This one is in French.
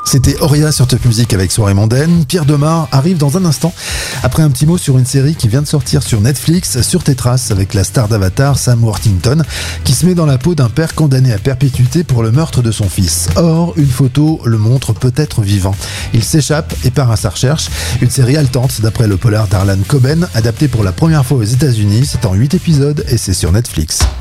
C'était Auria sur Top Music avec Soirée Mondaine. Pierre Demar arrive dans un instant après un petit mot sur une série qui vient de sortir sur Netflix, Sur tes traces, avec la star d'Avatar Sam Worthington qui se met dans la peau d'un père condamné à perpétuité pour le meurtre de son fils. Or, une photo le montre peut-être vivant. Il s'échappe et part à sa recherche. Une série haletante d'après le polar d'Harlan Coben, adapté pour la première fois aux États-Unis. C'est en 8 épisodes et c'est sur Netflix.